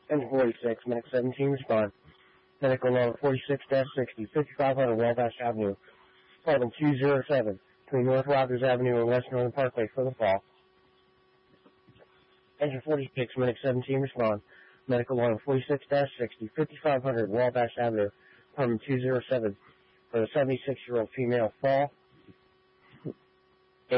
Engine 46, Medic 17, respond. Medical number 46-60, 5500 Wabash Avenue, Department 207, between North Rogers Avenue and West Northern Parkway for the fall. Engine 46, Medic 17, respond. Medical line 46-60, 5500 Wabash Avenue, Department 207, for the 76-year-old female fall.